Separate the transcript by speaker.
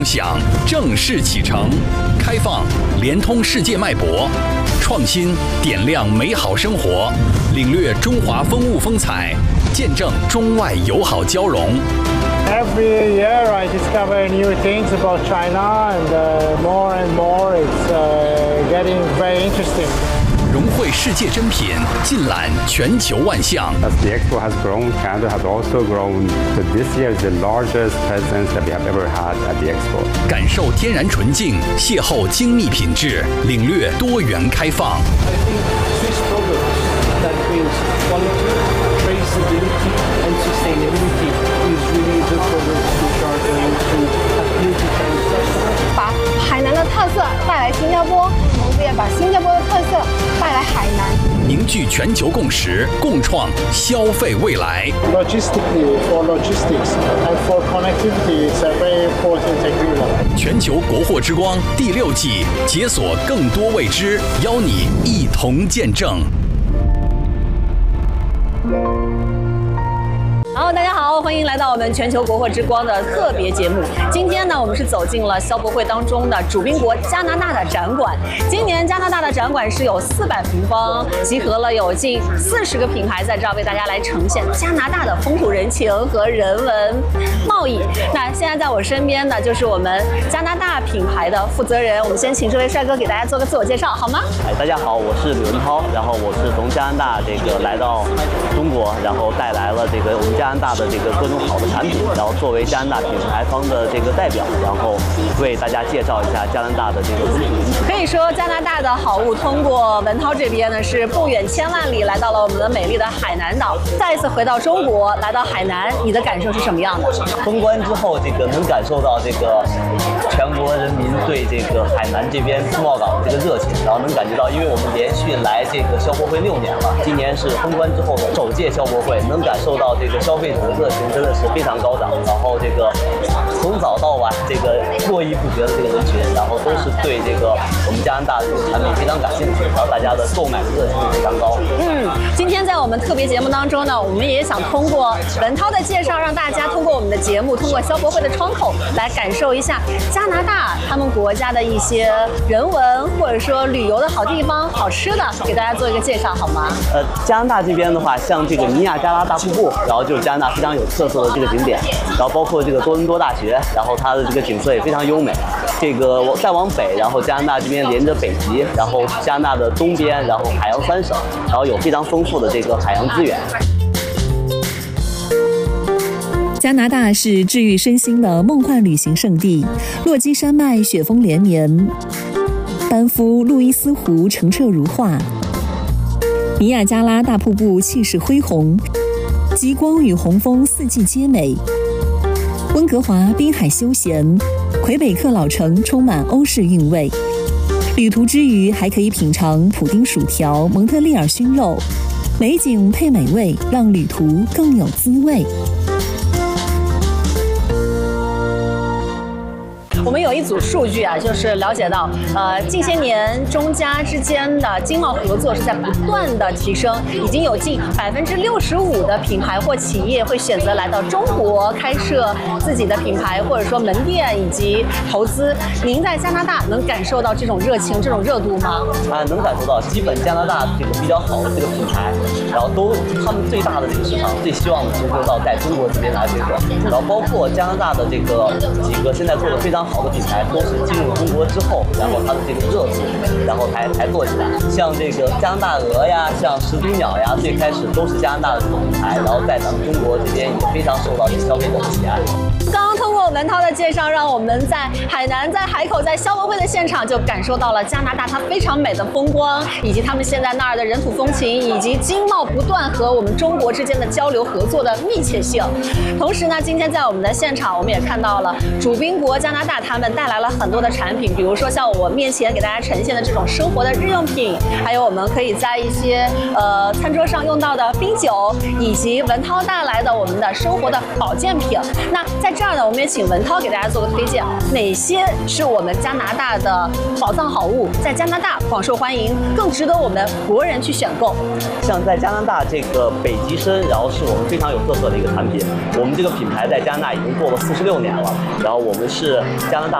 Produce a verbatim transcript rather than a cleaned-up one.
Speaker 1: 想正式启程，开放连通世界脉搏，创新点亮美好生活，领略中华风物风采，见证中外友好交融。
Speaker 2: Every year I discover new things about China, and uh, more and more it's uh, getting very interesting.
Speaker 1: 融汇世界珍品，尽览全球万象。
Speaker 3: As the expo has grown, Canada has also grown. So this year is the largest presence that we have ever had at the expo.
Speaker 1: 感受天然纯净，邂逅精密品质，领略多元开放。
Speaker 4: I think Swiss products that brings quality, traceability, and sustainability is really the products which are going to appeal to Chinese customers.
Speaker 5: 把海南的特色带来新加坡，同时也把新加坡的特色带来海南，
Speaker 1: 凝聚全球共识，共创消费未来。
Speaker 2: Logistically, for logistics and for connectivity, it's a very important agreement.
Speaker 1: 全球国货之光第六季，解锁更多未知，邀你一同见证。
Speaker 6: Hello， 大家好，欢迎来到我们全球国货之光的特别节目。今天呢，我们是走进了消博会当中的主宾国加拿大的展馆。今年加拿大的展馆是有四百平方，集合了有近四十个品牌在这儿为大家来呈现加拿大的风土人情和人文贸易。那现在在我身边呢，就是我们加拿大品牌的负责人。我们先请这位帅哥给大家做个自我介绍，好吗？
Speaker 7: 哎，大家好，我是吕文涛，然后我是从加拿大这个来到中国，然后带来了这个我们加拿大的这个各种好的产品，然后作为加拿大品牌方的这个代表，然后为大家介绍一下加拿大的这个风土人情。
Speaker 6: 可以说，加拿大的好物通过文涛这边呢，是不远千万里来到了我们的美丽的海南岛。再一次回到中国，来到海南，你的感受是什么样的？
Speaker 7: 封关之后，这个能感受到这个全国人民对这个海南这边自贸港的这个热情，然后能感觉到，因为我们连续来这个消博会六年了，今年是封关之后的首届消博会，能感受到这个消费者的热情真的是非常高涨。然后这个从早到晚，这个络绎不绝的这个人群，然后都是对这个我们加拿大的这个产品非常感兴趣，然后大家的购买的热情也非常高。
Speaker 6: 嗯，今天在我们特别节目当中呢，我们也想通过文涛的介绍，让大家通过我们的节目，通过消博会的窗口来感受一下加拿大他们国家的一些人文或者说旅游的好地方、好吃的，给大家做一个介绍好吗？
Speaker 7: 呃，加拿大这边的话，像这个尼亚加拉大瀑布，然后就是加拿大非常有特色的这个景点，然后包括这个多伦多大学，然后它的这个景色也非常优美。这个我再往北，然后加拿大这边连着北极，然后加拿大的东边，然后海洋三省，然后有非常丰富的这个海洋资源。
Speaker 8: 加拿大是治愈身心的梦幻旅行胜地，落基山脉雪峰连绵，班夫路易斯湖澄澈如画，尼亚加拉大瀑布气势恢宏，极光与红枫四季皆美。温哥华滨海休闲，魁北克老城充满欧式韵味。旅途之余还可以品尝普丁薯条、蒙特利尔熏肉，美景配美味，让旅途更有滋味。
Speaker 6: 我们有一组数据啊，就是了解到，呃，近些年中加之间的经贸合作是在不断的提升，已经有近百分之六十五的品牌或企业会选择来到中国开设自己的品牌或者说门店以及投资。您在加拿大能感受到这种热情、这种热度吗？
Speaker 7: 啊，能感受到，基本加拿大这个比较好的这个品牌，然后都他们最大的这个市场最希望的就是说到在中国这边来推广，然后包括加拿大的这个几个现在做的非常好。好的品牌都是进入中国之后，然后它的这个热度，然后才才做起来。像这个加拿大鹅呀，像始祖鸟呀，最开始都是加拿大的这种品牌，然后在咱们中国这边也非常受到消费者的喜爱。
Speaker 6: 刚刚通过文涛的介绍，让我们在海南、在海口、在消博会的现场就感受到了加拿大它非常美的风光，以及他们现在那儿的人土风情，以及经贸不断和我们中国之间的交流合作的密切性。同时呢，今天在我们的现场，我们也看到了主宾国加拿大他们带来了很多的产品，比如说像我面前给大家呈现的这种生活的日用品，还有我们可以在一些呃餐桌上用到的冰酒，以及文涛带来的我们的生活的保健品。那在这儿呢，我们也请文涛给大家做个推荐，哪些是我们加拿大的宝藏好物，在加拿大广受欢迎，更值得我们国人去选购。
Speaker 7: 像在加拿大这个北极参，然后是我们非常有特色的一个产品。我们这个品牌在加拿大已经做了四十六年了，然后我们是加拿大